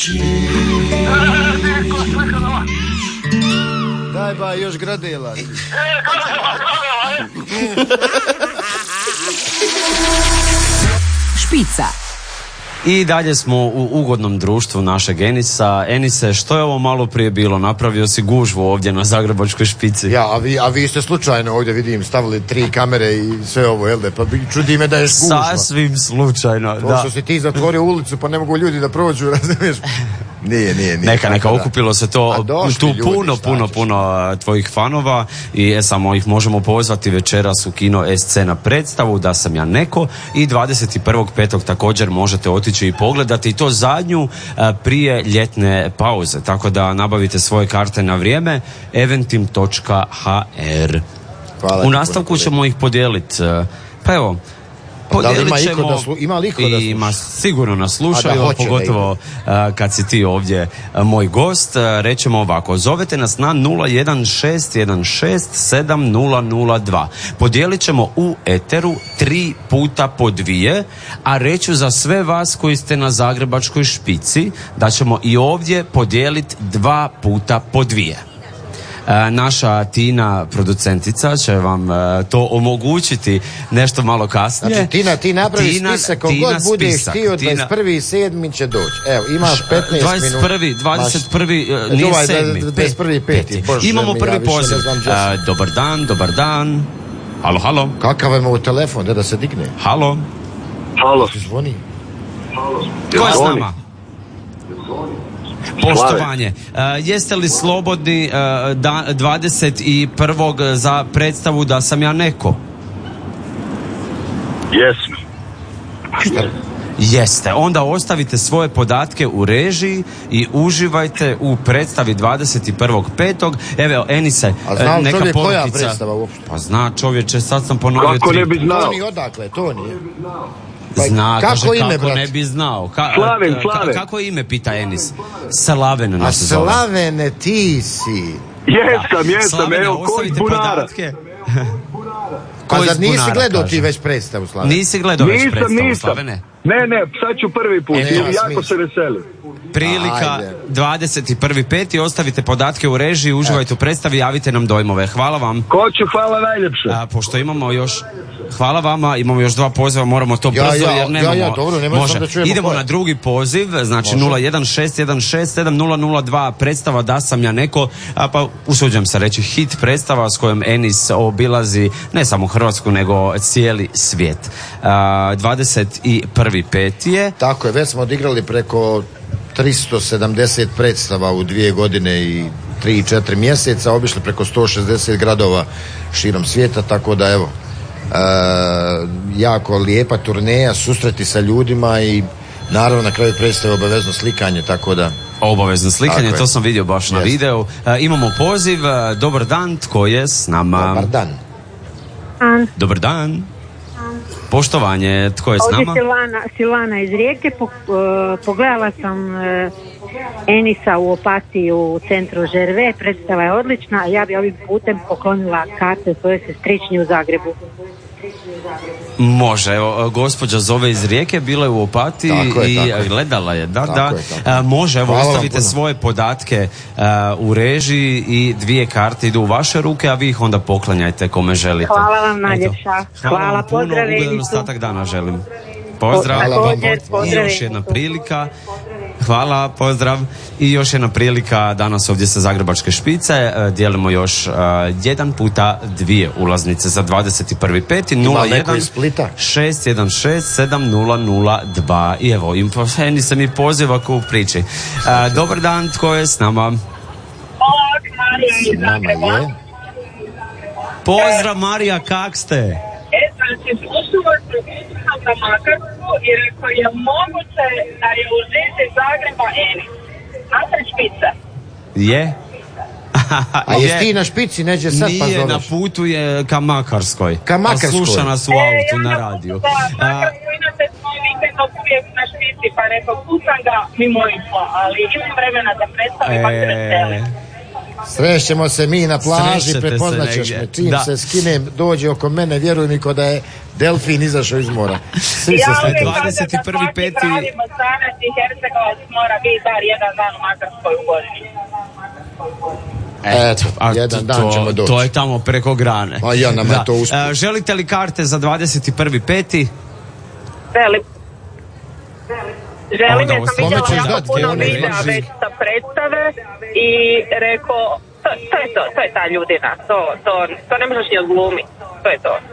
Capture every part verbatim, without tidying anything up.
Daj ba, još gradela. Špica. I dalje smo u ugodnom društvu našeg Enisa. Enise, što je ovo malo prije bilo? Napravio si gužvu ovdje na Zagrebačkoj špici. Ja, a vi, a vi ste slučajno ovdje, vidim, stavili tri kamere i sve ovo, jel da? Pa čudi me da je gužva. Sasvim slučajno, to da. što si ti zatvorio ulicu, pa ne mogu ljudi da prođu, razumiješ? Nije, nije, nije. Neka, neka, okupilo se to, tu ljudi, puno, puno, ćeš? puno tvojih fanova i e, samo ih možemo pozvati večeras u kino S-Scena predstavu Da sam ja neko i dvadeset prvog petog također možete otići i pogledati i to zadnju a, prije ljetne pauze, tako da nabavite svoje karte na vrijeme eventim točka ha er. Hvala. U nastavku ćemo ih podijeliti, pa evo, Da li ima ćemo, iko da slu, ima li iko da sluša? Ima, sigurno nas slušaju, hoće, pogotovo uh, kad si ti ovdje uh, moj gost. Uh, rećemo ovako, zovete nas na nula jedan šest jedan šest sedam nula nula dva. Podijelit ćemo u eteru tri puta po dvije, a reću za sve vas koji ste na Zagrebačkoj špici da ćemo i ovdje podijeliti dva puta po dvije. Naša Tina, producentica, će vam uh, to omogućiti nešto malo kasnije. Znači, Tina, ti napravi Tina, spisak, kog Tina god budeš spisak, ti od Tina, dvadeset prvi sedmi će doći. Evo, imaš petnaest minuta. dvadeset prvi, dvadeset prvi, uh, nije ovaj, sedmi. dvadeset prvi, peti. Bože, imamo prvi ja poziv. Uh, dobar dan, dobar dan. Halo, halo. Kakav je mu telefon, da da se digne? Halo. Halo. Zvoni. Ko je s nama? Poštovanje. Uh, jeste li slobodni uh, da, dvadeset prvog za predstavu Da sam ja neko? Jesmo. Jeste. Onda ostavite svoje podatke u režiji i uživajte u predstavi dvadeset prvog petog. Evo, Enise, a zna neka čovjek koja porukica. predstava uopšte? Pa zna čovječe, sad sam ponovio Kako tri. ne bi znao? To ni odakle, to nije. Pa, Zna, kako kaže, ime, kako brat? ne bi znao. Ka, Slaven, ka, Slaven. Kako je ime, pita Enis? Slaven A nas se zove. Slavene, ti si. Jesam, jesam, Slavene, evo, ko iz ostavite bunara. podatke. Pa Ko zar iz nisi bunara, gledao kaže? ti već predstavu, Slavene? Nisi gledao već Nisam, predstavu, nisam. Slavene? Ne, ne, sad ću prvi put, E, nema jako smisla. se veselim. Prilika Ajde. dvadeset prvi peti ostavite podatke u režiji, uživajte u predstavi, javite nam dojmove. Hvala vam. Ko ću, hvala najljepše. A, pošto imamo još, hvala vama, imamo još dva poziva, moramo to Ja, brzo ja, jer nemamo. ja, ja, dobro, ne možemo da čujemo Idemo koje. na drugi poziv, znači Može. nula jedan šest jedan šest sedam nula nula dva, predstava Da sam ja neko, a pa usuđujem se reći hit predstava s kojom Enis obilazi ne samo Hrvatsku nego cijeli svijet. A, dvadeset prvi peti je. Tako je, već smo odigrali preko tristo sedamdeset predstava u dvije godine i tri i četiri mjeseca, obišli preko sto šezdeset gradova širom svijeta, tako da evo, e, jako lijepa turneja, susreti sa ljudima i naravno na kraju predstave obavezno slikanje, tako da... Obavezno slikanje, Tako to je. sam vidio baš na Jeste. videu. E, imamo poziv, e, dobar dan, tko je s nama? Dobar dan. An, Dobar dan. Poštovanje, tko je s ovdje nama? Silvana, Silvana iz Rijeke, po, uh, pogledala sam uh, Enisa u Opatiji u centru Žerve, predstava je odlična, a ja bi ovim putem poklonila karte svoje sestričnji u Zagrebu. Može, evo, gospođa zove iz Rijeke, bila je u Opatiji Tako je, i tako je. gledala je, da, Tako da. je, tako je. E, može, evo, Hvala vam ostavite puno. svoje podatke e, u režiji i dvije karte idu u vaše ruke, a vi ih onda poklanjajte kome želite. Hvala vam Eto. najljepša. Hvala, Hvala, vam puno, pozdrav ugodan Enisu. ostatak dana želim. Pozdrav. Hvala vam. Također, I pozdrav još jedna Enisu. prilika. Hvala, pozdrav. I još jedna prilika danas ovdje sa Zagrebačke špice. E, dijelimo još e, jedan puta dvije ulaznice za dvadeset prvi peti nula neko jedan iz Splita? šest jedan šest sedam nula nula dva. I evo, im, eni se mi poziva ko u priči. E, dobar dan, tko je s nama? S nama je... Pozdrav Marija, kak ste? E, znači, slušala sam Istina za Makarsku i rekao je moguće da je u žiži Zagreba Enis. Naša špica. Je? A jesi ti na špici, neđe sad pa Nije, na zoveš? putu je ka Makarskoj. Ka Makarskoj. A sluša nas u autu na radiju. Da, A, Makarsku inače smo vikendom uvijek na špici, pa rekao, pucam ga mimo info, ali imam vremena da predstavim, pa se veselim. Srećemo se mi na plaži, Srećete prepoznaćeš se me. negdje. Čim Da. se skinem, dođe oko mene, vjeruj mi ko da je delfin izašao iz mora. Svi se Ja sretimo. uvijek kažem da dvadeset prvi svaki peti pravi Bosanac i Hercegovac mora biti bar jedan dan u Makarskoj u godini. Eto, A jedan dan to, ćemo doći. to je tamo preko grane. A ja, nama je Da. to uspjeh. E, želite li karte za dvadeset prvi peti? Želim. Želim, Onda jer sam ostavi- vidjela Kome ćeš jako dat, gdje puno one videa leži? već sa predstave i rekao, to, to je to, to je ta ljudina, to, to, to ne možeš ni odglumiti, to je to.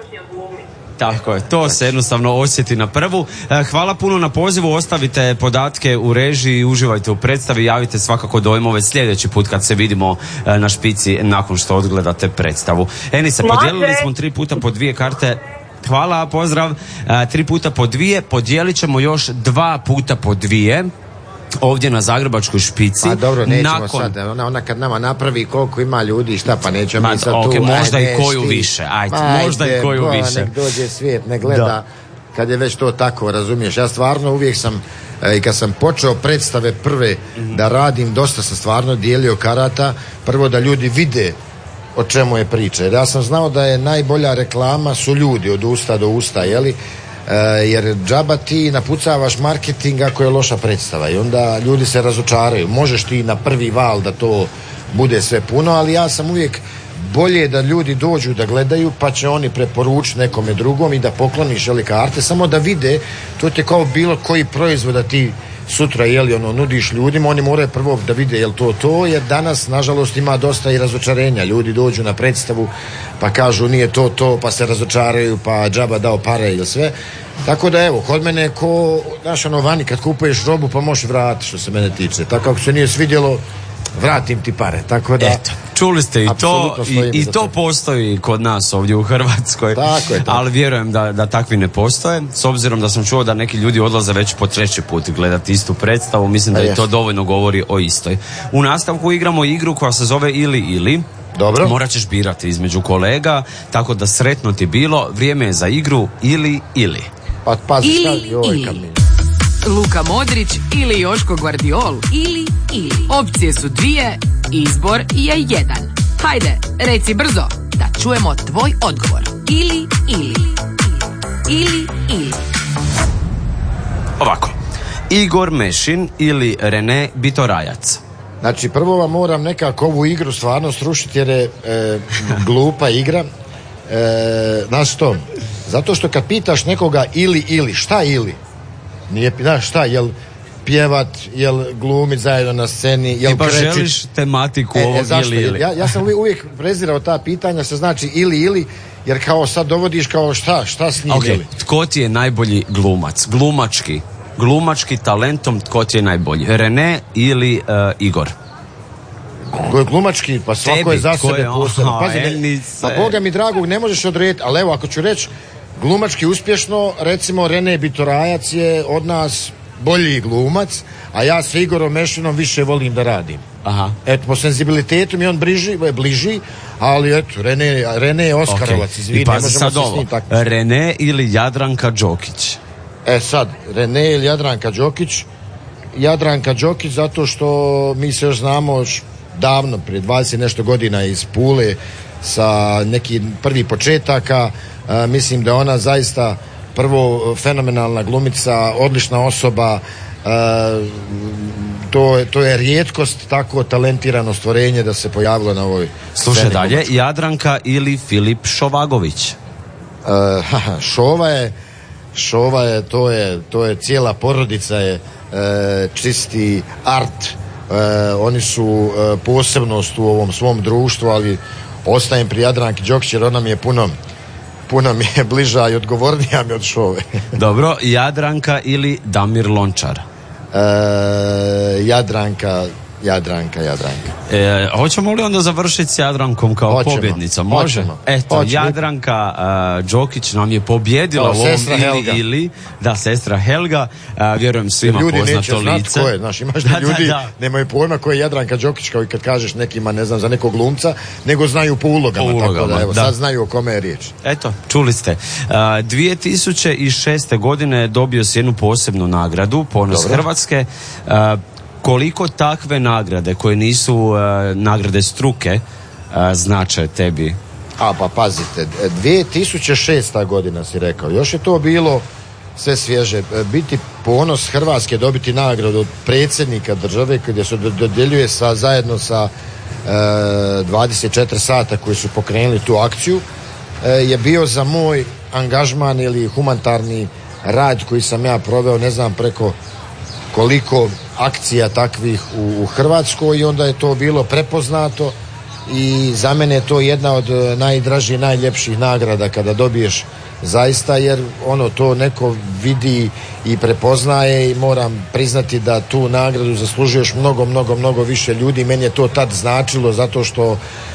Tako je, to se jednostavno osjeti na prvu. E, Hvala puno na pozivu, ostavite podatke u režiji, uživajte u predstavi, javite svakako dojmove sljedeći put kad se vidimo e, na špici nakon što odgledate predstavu. Enise, Može. podijelili smo tri puta po dvije karte. Hvala, pozdrav. E, tri puta po dvije, podijelit ćemo još dva puta po dvije ovdje na Zagrebačkoj špici. Pa dobro, nećemo nakon... sad, ona, ona kad nama napravi koliko ima ljudi, šta pa nećemo Ma, mi sad ok, tu. možda ajde, i koju šti. više, ajde, možda i Ajde, koju bo, više. Nek dođe svijet, ne gleda, Da. kad je već to tako, razumiješ. Ja stvarno uvijek sam, e, i kad sam počeo predstave prve da radim, dosta sam stvarno dijelio karata, prvo da ljudi vide o čemu je priča. Jer ja sam znao da je najbolja reklama su ljudi od usta do usta, jeli? E, jer džaba ti napucavaš marketing ako je loša predstava i onda ljudi se razočaraju. Možeš ti na prvi val da to bude sve puno, ali ja sam uvijek bolje da ljudi dođu da gledaju pa će oni preporučiti nekome drugom i da pokloniš jeli karte, samo da vide, to ti je kao bilo koji proizvod da ti sutra jeli ono nudiš ljudima, oni moraju prvo da vide jel to to, jer danas nažalost ima dosta i razočarenja, ljudi dođu na predstavu pa kažu nije to to, pa se razočaraju, pa džaba dao pare ili sve, tako da evo, kod mene ko, znaš ono vani kad kupuješ robu pa možeš vratiti što se mene tiče, tako ako se nije svidjelo vratim ti pare, tako da Eto, čuli ste i to, apsolutno i, stojim i iza to toga. postoji kod nas ovdje u Hrvatskoj. Tako je, tako. Ali vjerujem da, da takvi ne postoje, s obzirom da sam čuo da neki ljudi odlaze već po treći put gledati istu predstavu, mislim da Pa i to jest. dovoljno govori o istoj. U nastavku igramo igru koja se zove ili ili. Dobro. Morat ćeš birati između kolega, tako da sretno ti bilo, vrijeme je za igru ili ili. pa pazi šta, Ili, joj, ili. kad mi- Luka Modrić ili Joško Guardiol. Ili, ili. Opcije su dvije, izbor je jedan. Hajde, reci brzo, da čujemo tvoj odgovor. Ili, ili. Ili, ili. Ovako, Igor Mešin ili Rene Bitorajac. Znači, prvo vam moram nekako ovu igru stvarno srušiti jer je e, glupa igra. E, znaš što? Zato što kad pitaš nekoga ili, ili, šta ili? Nije, znaš šta, jel pjevat, jel glumit zajedno na sceni, jel Ti baš krečit? želiš tematiku E, ovog e, zašto? ili ili. Ja, ja sam uvijek, uvijek prezirao ta pitanja, se znači ili, ili, jer kao sad dovodiš kao šta, šta s njim Ok, ili? tko ti je najbolji glumac? Glumački. Glumački talentom tko ti je najbolji? Rene ili uh, Igor? Ko je glumački, pa svako Tebi, je za tko sebe je on? posebno. A, Pazi, ne, Enice. pa Boga mi dragog ne možeš odrediti, ali evo, ako ću reći glumački uspješno, recimo Rene Bitorajac je od nas bolji glumac, a ja sa Igorom Mešinom više volim da radim. Aha. Eto, po senzibilitetu mi on bliži, bliži, ali eto, Rene, Rene je Oskarovac, Ok. izvini, I ne pazi možemo sad se s ovo. njim tako. Rene ili Jadranka Đokić? E sad, Rene ili Jadranka Đokić? Jadranka Đokić zato što mi se još znamo još davno, prije dvadeset i nešto godina iz Pule sa nekih prvih početaka. E, mislim da ona zaista prvo fenomenalna glumica, odlična osoba, e, to, je- to je rijetkost tako talentirano stvorenje da se pojavilo na ovoj Slušaj sceni dalje, glumačkoj. Jadranka ili Filip Šovagović? Uh, haha, šova je šova je to je to je cijela porodica je e, čisti art. E, oni su e, posebnost u ovom svom društvu, ali ostajem pri Jadranki Đokić jer ona mi je puno puno mi je bliža i odgovornija mi od šove. Dobro, Jadranka ili Damir Lončar? E, Jadranka Jadranka, Jadranka. E, hoćemo li onda završiti s Jadrankom kao Hoćemo, pobjednicom? Može? hoćemo. Eto, Hoćemo. Jadranka uh, Đokić nam je pobjedila Kao u ovom sestra ili, Helga. ili. Da, sestra Helga. Uh, vjerujem svima Ljudi neće poznato znati lice. ko je, znaš, imaš Da, da, ljudi da, da. nemaju pojma ko je Jadranka Đokić, kao i kad kažeš nekima, ne znam, za nekog glumca, nego znaju po ulogama, Po tako ulogama, da, evo, da. sad znaju o kome je riječ. Eto, čuli ste. Uh, dvije tisuće šeste. godine dobio si jednu posebnu nagradu, Ponos Dobro. Hrvatske. Uh, koliko takve nagrade koje nisu uh, nagrade struke uh, znače tebi? A pa pazite, dvije tisuće šesta godina si rekao, još je to bilo sve svježe. Biti ponos Hrvatske, dobiti nagradu od predsjednika države gdje se dodjeljuje sa, zajedno sa e, dvadeset četiri sata koji su pokrenuli tu akciju, e, je bio za moj angažman ili humanitarni rad koji sam ja proveo, ne znam preko koliko akcija takvih u, u Hrvatskoj, i onda je to bilo prepoznato i za mene je to jedna od najdražih, najljepših nagrada kada dobiješ zaista, jer ono to neko vidi i prepoznaje, i moram priznati da tu nagradu zaslužuješ mnogo, mnogo, mnogo više ljudi. Meni je to tad značilo zato što e,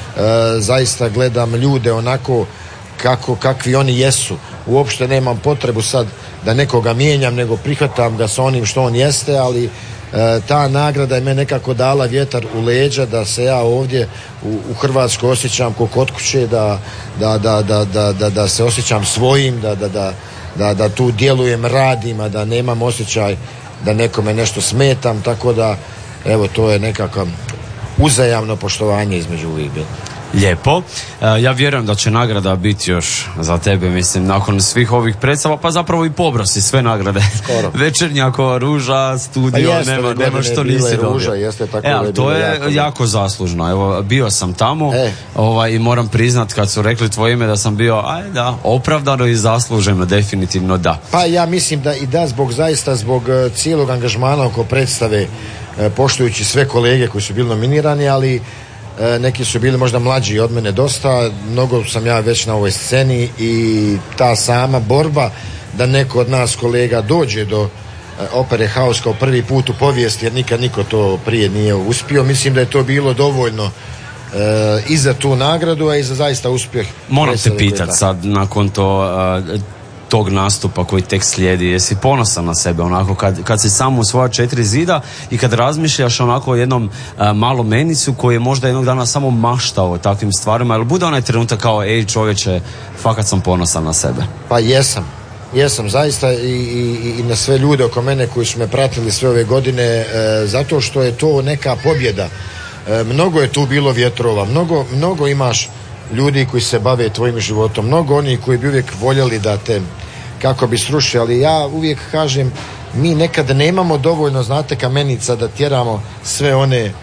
zaista gledam ljude onako kako, kakvi oni jesu. Uopšte nemam potrebu sad da nekoga mijenjam, nego prihvatam ga sa onim što on jeste, ali e, ta nagrada je me nekako dala vjetar u leđa da se ja ovdje u, u Hrvatskoj osjećam ko kod kuće, da, da, da, da, da, da, da se osjećam svojim, da, da, da, da, da tu djelujem, radim, a da nemam osjećaj da nekome nešto smetam, tako da evo to je nekako uzajamno poštovanje između uvijek bilo. Lijepo. Ja vjerujem da će nagrada biti još za tebe, mislim, nakon svih ovih predstava, pa zapravo i pobrosi sve nagrade. Skoro. Večernjako, Ruža, Studio, pa jeste, nema, nema što nisi dobio. Ruža, jeste, tako e, ali to je jako, jako zaslužno. Evo, bio sam tamo e. ovaj, i moram priznat kad su rekli tvoje ime da sam bio, aj da, opravdano i zasluženo, definitivno da. Pa ja mislim da i da zbog zaista, zbog cijelog angažmana oko predstave, poštujući sve kolege koji su bili nominirani, ali neki su bili možda mlađi od mene dosta, mnogo sam ja već na ovoj sceni, i ta sama borba da neko od nas kolega dođe do Opere House kao prvi put u povijesti, jer nikad niko to prije nije uspio, mislim da je to bilo dovoljno e, i za tu nagradu, a i za zaista uspjeh. Moram te pitat sad, nakon to uh, tog nastupa koji tek slijedi, jesi ponosan na sebe onako kad, kad si sam u svoja četiri zida i kad razmišljaš onako o jednom a, malom menicu koji je možda jednog dana samo maštao o takvim stvarima, jel bude onaj trenutak kao ej čovječe, fakat sam ponosan na sebe? Pa jesam, jesam zaista, i, i, i na sve ljude oko mene koji su me pratili sve ove godine, e, zato što je to neka pobjeda. E, mnogo je tu bilo vjetrova, mnogo, mnogo imaš ljudi koji se bave tvojim životom, mnogo oni koji bi uvijek voljeli da te kako bi srušili, ali ja uvijek kažem, mi nekad nemamo dovoljno, znate, kamenica da tjeramo sve one e,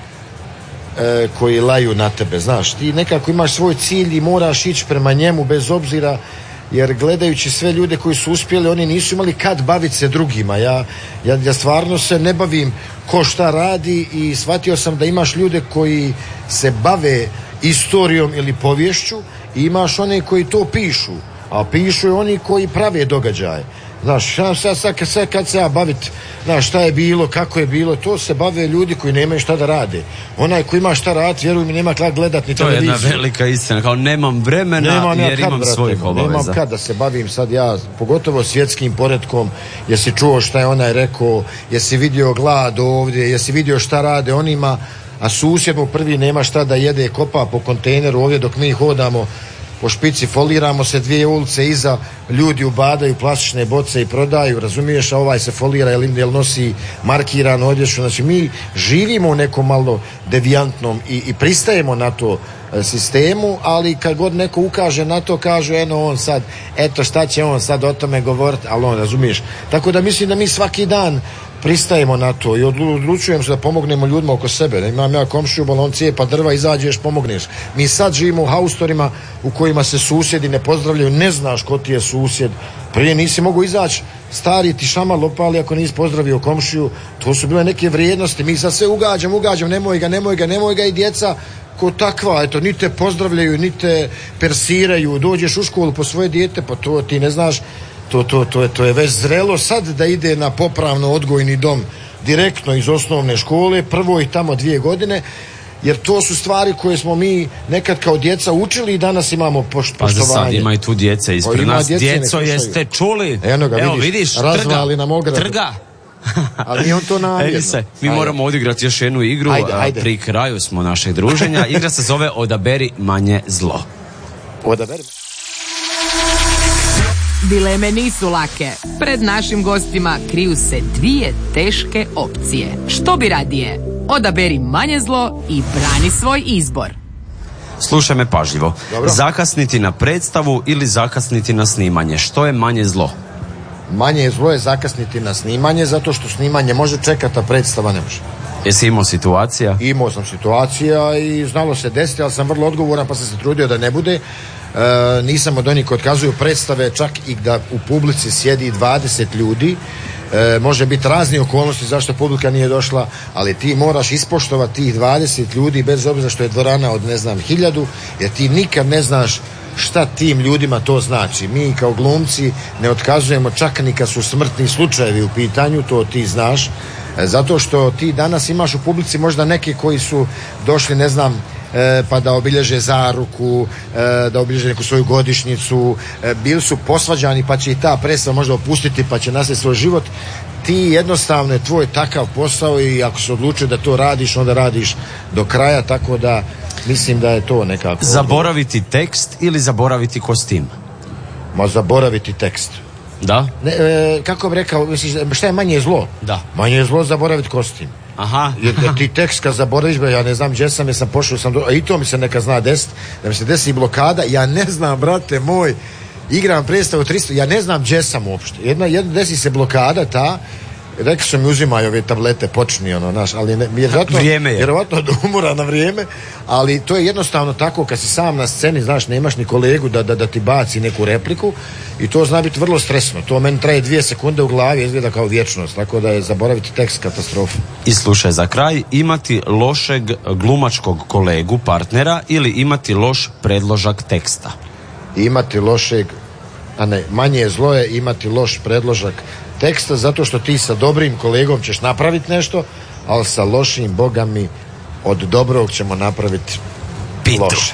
koji laju na tebe, znaš, ti nekako imaš svoj cilj i moraš ići prema njemu bez obzira, jer gledajući sve ljude koji su uspjeli, oni nisu imali kad baviti se drugima. Ja, ja, ja stvarno se ne bavim ko šta radi, i shvatio sam da imaš ljude koji se bave istorijom ili poviješću, i imaš one koji to pišu, a pišu i oni koji prave događaje. Znaš, sad, sad, sad kad se ja bavit, znaš, šta je bilo, kako je bilo, to se bave ljudi koji nemaju šta da rade. Onaj koji ima šta raditi, vjeruj mi, nema kad gledat ni televiziju. To je jedna velika istina, kao nemam vremena nemam jer kad, imam brate, svojih obaveza. Nemam kad da se bavim sad ja, pogotovo svjetskim poretkom. Jesi čuo šta je onaj rekao, jesi vidio glad ovdje, jesi vidio šta rade onima, a susjed mu prvi nema šta da jede, kopa po kontejneru ovdje dok mi hodamo po špici, foliramo se dvije ulice iza, ljudi ubadaju plastične boce i prodaju, razumiješ, a ovaj se folira jer, jer nosi markiranu odjeću. Znači mi živimo u nekom malo devijantnom i, i pristajemo na to e, sistemu, ali kad god neko ukaže na to, kaže eno on sad, eto šta će on sad o tome govoriti, ali on, razumiješ. Tako da mislim da mi svaki dan pristajemo na to i odlučujemo se da pomognemo ljudima oko sebe. Da imam ja komšiju, on cijepa drva, izađeš, pomogneš. Mi sad živimo u haustorima u kojima se susjedi ne pozdravljaju, ne znaš ko ti je susjed. Prije nisi mogu izaći, stari ti šamar lopali ako nisi pozdravio komšiju. To su bile neke vrijednosti. Mi sad sve ugađam, ugađam, nemoj ga, nemoj ga, nemoj ga, i djeca ko takva, eto, ni te pozdravljaju, ni te persiraju. Dođeš u školu po svoje dijete, pa to ti ne znaš. To, to, to, je, to je već zrelo sad da ide na popravno odgojni dom direktno iz osnovne škole, prvo i tamo dvije godine, jer to su stvari koje smo mi nekad kao djeca učili i danas imamo pošt, pa poštovanje. Pa sad ima i tu djece ispred nas. Djeco, jeste čuli? Eno ga, Evo, vidiš, vidiš razvali nam ogradu. Trga. Ali nije on to namjerno. Se, mi ajde. moramo odigrati još jednu igru, ajde, ajde. Pri kraju smo našeg druženja. Igra se zove Odaberi manje zlo. Odaberi Dileme nisu lake. Pred našim gostima kriju se dvije teške opcije. Što bi radije? Odaberi manje zlo i brani svoj izbor. Slušaj me pažljivo. Dobro. Zakasniti na predstavu ili zakasniti na snimanje? Što je manje zlo? Manje zlo je zakasniti na snimanje, zato što snimanje može čekati, a predstava ne može. Jesi imao situacija? Imao sam situacija i znalo se desiti, ali sam vrlo odgovoran pa sam se trudio da ne bude. E, nisam od onih koji otkazuju predstave, čak i da u publici sjedi dvadeset ljudi. E, može biti razni okolnosti zašto publika nije došla, ali ti moraš ispoštovati tih dvadeset ljudi bez obzira što je dvorana od ne znam hiljadu, jer ti nikad ne znaš šta tim ljudima to znači. Mi kao glumci ne otkazujemo čak ni kad su smrtni slučajevi u pitanju, to ti znaš, e, zato što ti danas imaš u publici možda neki koji su došli ne znam e, pa da obilježe zaruku, e, da obilježe neku svoju godišnjicu, e, bili su posvađani pa će i ta predstava možda opustiti pa će nastaviti svoj život. Ti jednostavno je tvoj takav posao i ako se odlučio da to radiš, onda radiš do kraja, tako da mislim da je to nekako... Zaboraviti tekst ili zaboraviti kostim? Ma zaboraviti tekst. Da? Ne, e, kako bi rekao, misliš, šta je manje zlo? Da. Manje je zlo zaboraviti kostim. Aha. Jer da ti tekst kad zaboraviš, ja ne znam gdje sam, jer sam pošao, sam do... a i to mi se neka zna desiti, da mi se desi blokada, ja ne znam, brate moj, igram predstavu tristo, ja ne znam gdje sam uopšte. Jedna, jedna desi se blokada ta, rekli su mi uzimaju ove tablete, počni ono, naš, ali ne, vjerovatno, vrijeme je. Vjerovatno od umora na vrijeme, ali to je jednostavno tako kad si sam na sceni, znaš, nemaš ni kolegu da, da, da ti baci neku repliku i to zna biti vrlo stresno. To meni traje dvije sekunde u glavi, izgleda kao vječnost, tako da je zaboraviti tekst katastrofa. I slušaj, za kraj, imati lošeg glumačkog kolegu, partnera ili imati loš predložak teksta? Imati lošeg, a ne, manje zlo je imati loš predložak teksta, zato što ti sa dobrim kolegom ćeš napraviti nešto, ali sa lošim, boga mi, od dobrog ćemo napraviti Pitu. loše.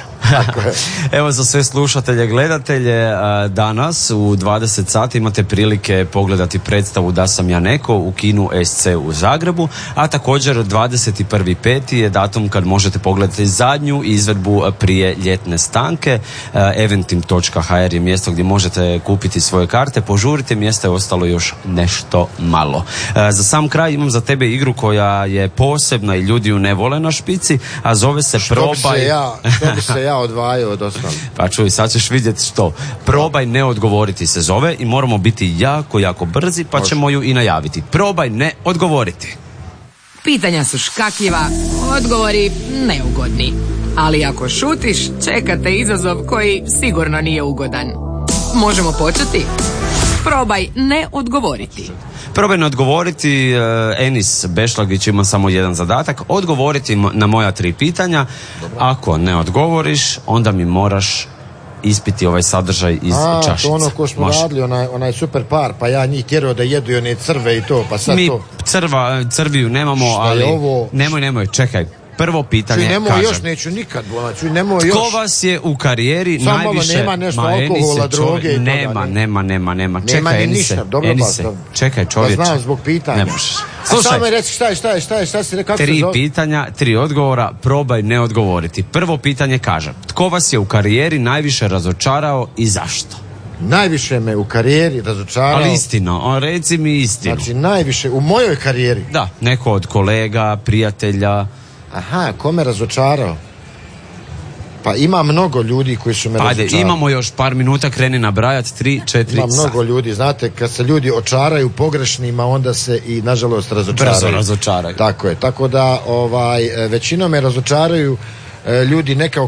Evo, za sve slušatelje, gledatelje, danas u dvadeset sati imate prilike pogledati predstavu Da sam ja neko u kinu S C u Zagrebu, a također dvadeset prvi peti je datum kad možete pogledati zadnju izvedbu prije ljetne stanke. eventim točka ha er je mjesto gdje možete kupiti svoje karte, požurite, mjesta je ostalo još nešto malo. Za sam kraj imam za tebe igru koja je posebna i ljudi ju ne vole na špici, a zove se što Probaj... Bi se ja, što bi se ja odvajao od ostalih. Pa čuj, sad ćeš vidjeti što. Probaj ne odgovoriti se zove i moramo biti jako, jako brzi, pa Može. ćemo ju i najaviti. Probaj ne odgovoriti. Pitanja su škakljiva, odgovori neugodni. Ali ako šutiš, čekate izazov koji sigurno nije ugodan. Možemo početi? Probaj ne odgovoriti. Probaj ne odgovoriti, Enis Bešlagić ima samo jedan zadatak, odgovoriti na moja tri pitanja. Dobro. Ako ne odgovoriš, onda mi moraš ispiti ovaj sadržaj iz A, čašice. to ono ko smo Može. radili, onaj, onaj super par, pa ja njih tjerao da jedu i one crve i to, pa sad Mi to... crva, crviju nemamo, Šta je ali... ovo? Nemoj, nemoj, čekaj. Prvo pitanje, Čuj, nemoj kažem. još, neću nikad, bola, čuj, nemoj još. Tko vas je u karijeri Samo malo, najviše... nema nešto Ma, Enise, alkohola, čovjek- droge i toga, Nema, ne. nema, nema, nema. Nema Čekaj, ni Enise, ništa, dobro, Enise, pa, dobro. čekaj, čovječe. Pa znam, zbog pitanja. Ne možeš. A Slušaj, samo mi reci šta je, šta je, šta je, šta si rekao, kako se tri zove? pitanja, tri odgovora, probaj ne odgovoriti. Prvo pitanje kaže, tko vas je u karijeri najviše razočarao i zašto? Najviše me u karijeri razočarao. Ali istino, o, reci mi istinu. Znači, najviše, u mojoj karijeri. Da, neko od kolega, prijatelja. Aha, ko me razočarao? Pa ima mnogo ljudi koji su me Ajde, razočarali. imamo još par minuta, kreni nabrajat, tri, četiri, Ima mnogo ljudi, znate, kad se ljudi očaraju pogrešnima, onda se i, nažalost, razočaraju. Brzo razočaraju. Tako je, tako da, ovaj, većinom me razočaraju e, ljudi neka